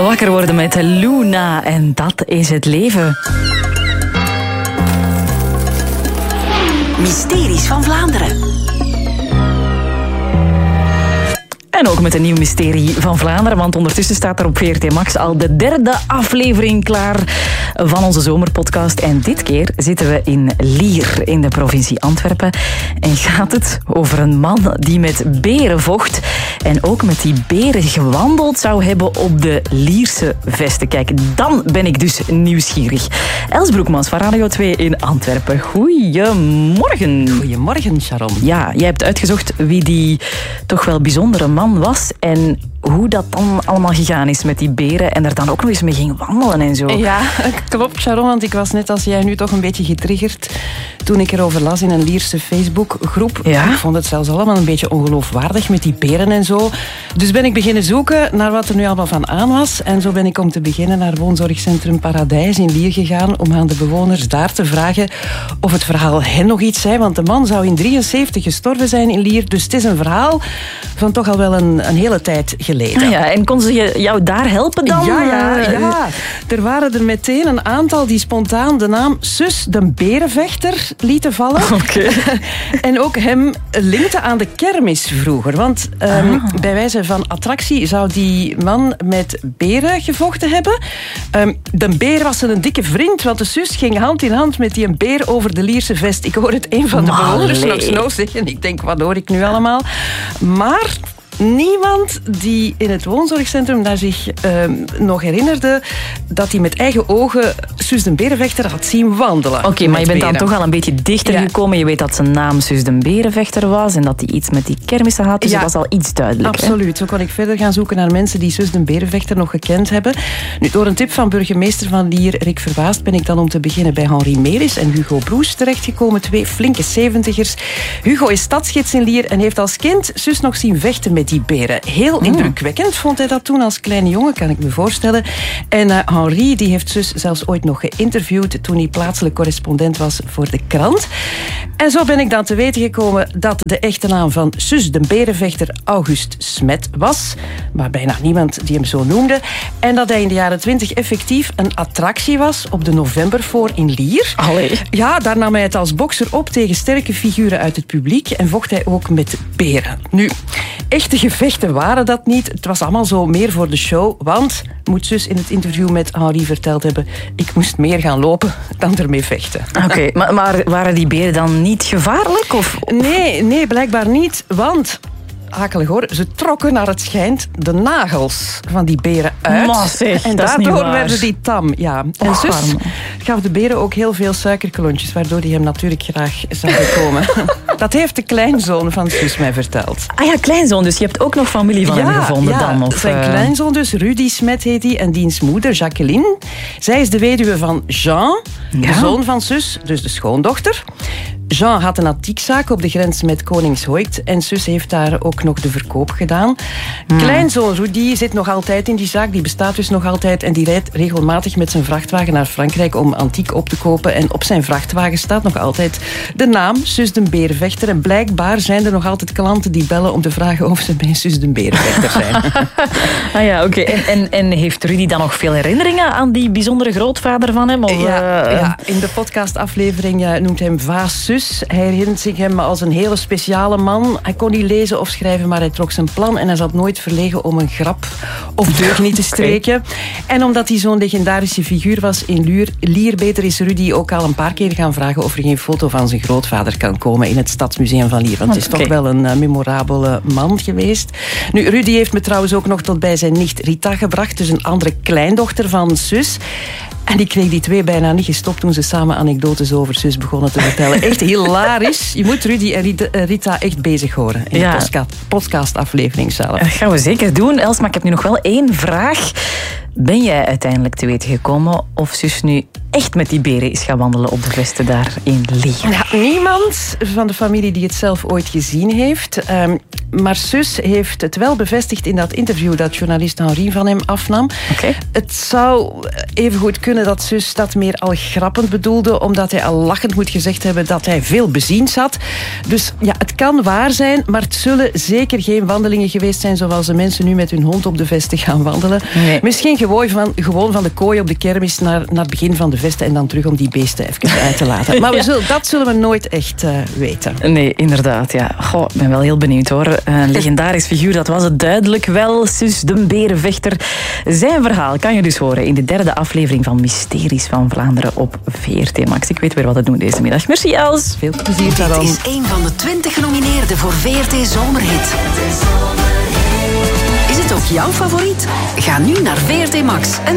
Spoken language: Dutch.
Wakker worden met Luna en dat is het leven. Mysteries van Vlaanderen. En ook met een nieuw mysterie van Vlaanderen, want ondertussen staat er op VRT Max al de 3e aflevering klaar van onze zomerpodcast. En dit keer zitten we in Lier, in de provincie Antwerpen. En gaat het over een man die met beren vocht en ook met die beren gewandeld zou hebben op de Lierse vesten. Kijk, dan ben ik dus nieuwsgierig. Els Broekmans van Radio 2 in Antwerpen. Goedemorgen. Goedemorgen, Sharon. Ja, jij hebt uitgezocht wie die toch wel bijzondere man was en hoe dat dan allemaal gegaan is met die beren en er dan ook nog eens mee ging wandelen en zo. Ja, klopt, Sharon, want ik was net als jij nu toch een beetje getriggerd toen ik erover las in een Lierse Facebookgroep. Ja? Ik vond het zelfs allemaal een beetje ongeloofwaardig met die beren en zo. Dus ben ik beginnen zoeken naar wat er nu allemaal van aan was. En zo ben ik om te beginnen naar woonzorgcentrum Paradijs in Lier gegaan om aan de bewoners daar te vragen of het verhaal hen nog iets zei. Want de man zou in 1973 gestorven zijn in Lier. Dus het is een verhaal van toch al wel een hele tijd geleden. Ah ja, en kon ze jou daar helpen dan? Ja. Er waren er meteen een aantal die spontaan de naam Sus de Berenvechter lieten vallen. Okay. En ook hem linkten aan de kermis vroeger. Want bij wijze van attractie zou die man met beren gevochten hebben. De beer was een dikke vriend, want de zus ging hand in hand met die beer over de Lierse vest. Ik hoor het een van de bewoners nog snel zeggen. Ik denk, wat hoor ik nu allemaal? Maar niemand die in het woonzorgcentrum daar zich nog herinnerde dat hij met eigen ogen Sus de Berenvechter had zien wandelen. Oké, maar je bent dan beren. toch al een beetje dichter gekomen. Je weet dat zijn naam Sus de Berenvechter was en dat hij iets met die kermissen had. Dus dat was al iets duidelijk. Absoluut. Zo kon ik verder gaan zoeken naar mensen die Sus de Berenvechter nog gekend hebben. Nu, door een tip van burgemeester van Lier, Rick Verbaast, ben ik dan om te beginnen bij Henri Meris en Hugo Broes terechtgekomen. 2 flinke 70ers. Hugo is stadsgids in Lier en heeft als kind Sus nog zien vechten met die beren. Heel indrukwekkend vond hij dat toen als kleine jongen, kan ik me voorstellen. En Henri die heeft Sus zelfs ooit nog geïnterviewd toen hij plaatselijk correspondent was voor de krant. En zo ben ik dan te weten gekomen dat de echte naam van Sus de Berenvechter August Smet was, maar bijna niemand die hem zo noemde. En dat hij in de jaren 20 effectief een attractie was op de Novemberfoor in Lier. Allee. Ja, daar nam hij het als bokser op tegen sterke figuren uit het publiek en vocht hij ook met beren. Nu, echte gevechten waren dat niet. Het was allemaal zo meer voor de show, want, moet Sus in het interview met Henri verteld hebben, ik moest meer gaan lopen dan ermee vechten. Oké, maar waren die beren dan niet gevaarlijk? Of? Nee, blijkbaar niet, want akelig hoor, ze trokken naar het schijnt de nagels van die beren uit. Massig, en dat is niet daardoor waar. werden die tam. Ja. En Sus gaf de beren ook heel veel suikerklontjes, waardoor die hem natuurlijk graag zagen komen. Dat heeft de kleinzoon van Sus mij verteld. Ah ja, kleinzoon, dus je hebt ook nog familie van hem gevonden dan? Of, zijn kleinzoon dus, Rudy Smet heet hij, en diens moeder, Jacqueline. Zij is de weduwe van Jean, de zoon van Sus, dus de schoondochter. Jean had een antiekzaak op de grens met Koningshoekt en Sus heeft daar ook nog de verkoop gedaan. Kleinzoon Rudy zit nog altijd in die zaak, die bestaat dus nog altijd en die rijdt regelmatig met zijn vrachtwagen naar Frankrijk om antiek op te kopen. En op zijn vrachtwagen staat nog altijd de naam Sus de Berenvechter. En blijkbaar zijn er nog altijd klanten die bellen om te vragen of ze bij Sus de Berenvechter zijn. Ah ja, oké. En heeft Rudy dan nog veel herinneringen aan die bijzondere grootvader van hem? Of, Ja, in de podcastaflevering noemt hij hem Vaas Sus. Hij herinnert zich hem als een hele speciale man. Hij kon niet lezen of schrijven, maar hij trok zijn plan en hij zat nooit verlegen om een grap of deugniet te streken. En omdat hij zo'n legendarische figuur was in Lier, beter is Rudy ook al een paar keer gaan vragen of er geen foto van zijn grootvader kan komen in het Stadsmuseum van Lier. Want het is toch wel een memorabele man geweest. Nu, Rudy heeft me trouwens ook nog tot bij zijn nicht Rita gebracht, dus een andere kleindochter van Sus. En die kreeg die 2 bijna niet gestopt toen ze samen anekdotes over Sus begonnen te vertellen. Echt hilarisch. Je moet Rudy en Rita echt bezig horen in de podcastaflevering zelf. Dat gaan we zeker doen, Els. Maar ik heb nu nog wel 1 vraag. Ben jij uiteindelijk te weten gekomen of Sus nu echt met die beren is gaan wandelen op de vesten daar in Lier. Ja, niemand van de familie die het zelf ooit gezien heeft. Maar zus heeft het wel bevestigd in dat interview dat journalist Henri van hem afnam. Okay. Het zou even goed kunnen dat zus dat meer al grappend bedoelde, omdat hij al lachend moet gezegd hebben dat hij veel beziens had. Dus ja, het kan waar zijn, maar het zullen zeker geen wandelingen geweest zijn zoals de mensen nu met hun hond op de vesten gaan wandelen. Nee. Misschien gewoon van de kooi op de kermis naar het begin van de vesten en dan terug om die beesten even uit te laten. Maar dat zullen we nooit echt weten. Nee, inderdaad. Ja. Goh, ik ben wel heel benieuwd hoor. Een legendarisch figuur, dat was het duidelijk wel. Sus de berenvechter. Zijn verhaal kan je dus horen in de 3e aflevering van Mysteries van Vlaanderen op VRT Max. Ik weet weer wat te doen deze middag. Merci Els. Veel plezier daarom. Dit is een van de 20 genomineerden voor VRT Zomerhit. Is het ook jouw favoriet? Ga nu naar VRT Max en